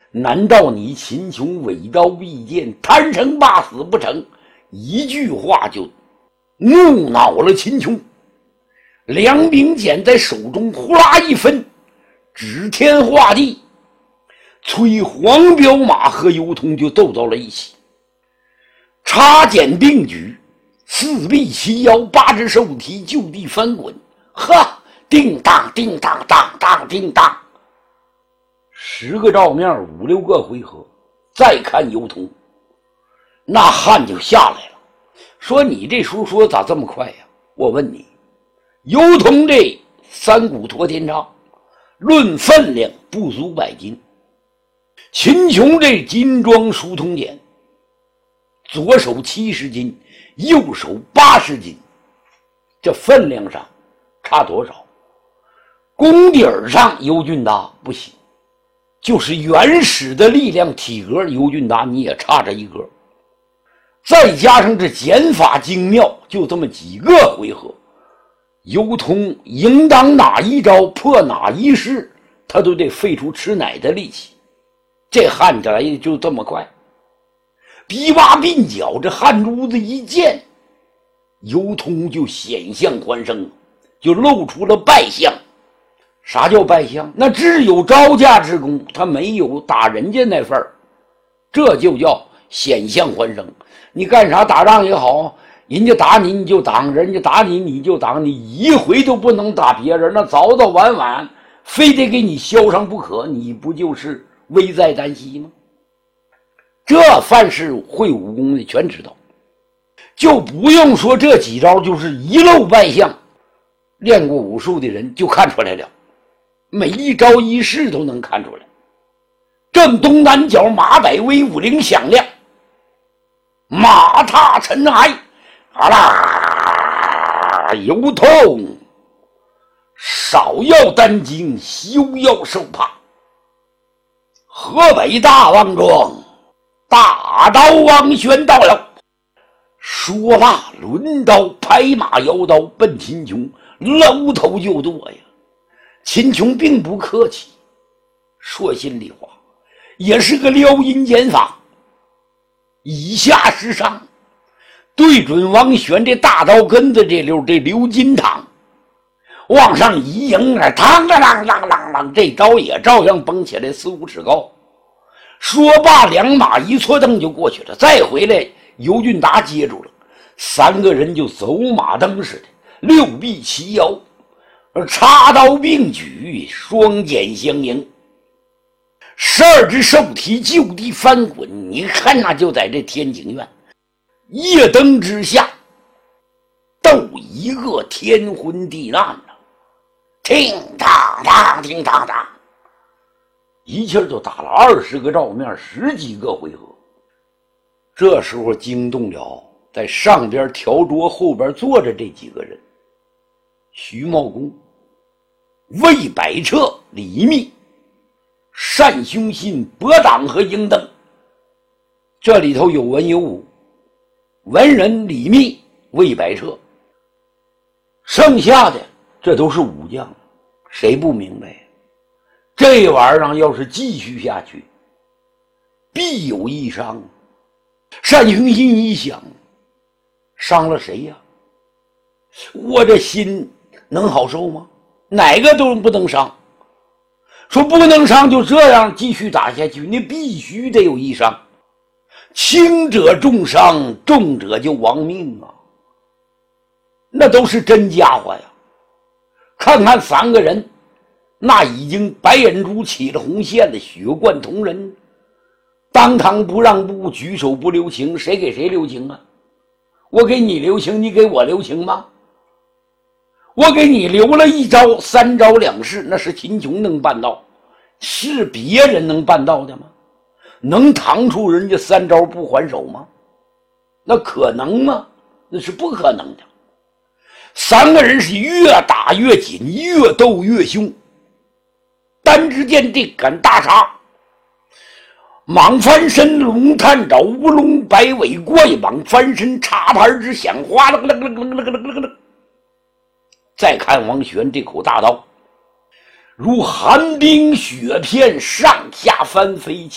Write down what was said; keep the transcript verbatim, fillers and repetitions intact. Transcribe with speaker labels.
Speaker 1: 难道你秦琼尾刀必剑，贪生怕死不成？一句话就怒恼了秦琼。梁秉简在手中呼啦一分，指天画地，催黄骠马和尤通就斗到了一起。插剑并举，四臂齐腰，八只手提，就地翻滚。哈！叮当叮当当当叮当，十个照面，五六个回合。再看尤通，那汗就下来了。说你这书说咋这么快呀？我问你，尤通这三股托天叉，论分量不足百斤。秦琼这金装书通简，左手七十斤，右手八十斤，这分量上差多少？功底儿上尤俊达不行，就是原始的力量体格，尤俊达你也差着一格。再加上这剑法精妙，就这么几个回合，尤通应当哪一招破哪一式，他都得费出吃奶的力气。这汗来的就这么快，逼挖鬓角，这汗珠子一溅，尤通就险象环生，就露出了败相。啥叫败相？那只有招架之功，他没有打人家那份儿，这就叫险象环生。你干啥打仗也好，人家打你你就挡，人家打你你就挡，你一回都不能打别人，那早早晚晚非得给你削上不可，你不就是危在旦夕吗？这凡是会武功的全知道，就不用说这几招，就是一露败相，练过武术的人就看出来了，每一招一式都能看出来。正东南角马百威武铃响亮，马踏尘埃，啊啦！尤通，少要担惊，休要受怕。河北大王庄，大刀王宣到了。说罢，抡刀拍马摇刀奔秦琼，搂头就剁呀。秦琼并不客气，说心里话，也是个撩阴剑法。以下是上，对准王玄这大刀根子这溜这鎏金堂，往上一迎啊，嘡啷啷啷啷啷，这刀也照样崩起来四五尺高。说罢，两马一错蹬就过去了。再回来，尤俊达接住了，三个人就走马灯似的，六臂齐腰，插刀并举，双剑相迎。十二只兽蹄就地翻滚，你看那就在这天井院夜灯之下斗一个天昏地暗了，听当当听当当，一气就打了二十个照面，十几个回合。这时候惊动了在上边条桌后边坐着这几个人：徐茂公、魏百彻、李密、单兄信、伯党和英登。这里头有文有武，文人李密、魏百彻，剩下的这都是武将。谁不明白？这玩意儿要是继续下去，必有一伤。单雄信一想，伤了谁呀？我这心能好受吗？哪个都不能伤。说不能伤，就这样继续打下去，那必须得有一伤。轻者重伤，重者就亡命啊！那都是真家伙呀！看看三个人，那已经白眼珠起了红线了，血贯瞳仁，当堂不让步，举手不留情，谁给谁留情啊？我给你留情，你给我留情吗？我给你留了一招，三招两式，那是秦琼能办到，是别人能办到的吗？能扛出人家三招不还手吗？那可能吗？那是不可能的。三个人是越打越紧，越斗越凶。单只见这杆大叉，蟒翻身，龙探爪，乌龙摆尾，怪蟒翻身，插盘之响，哗啦啦啦啦啦啦啦。再看王玄这口大刀，如寒冰雪片，上下翻飞。